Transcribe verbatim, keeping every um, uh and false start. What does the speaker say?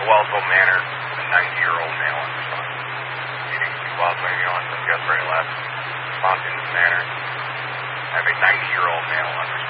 Wellsville Manor, a ninety-year-old male on response. Meeting two Wellsville ambulance, discuss very last response in this manner. I have a ninety-year-old male on response.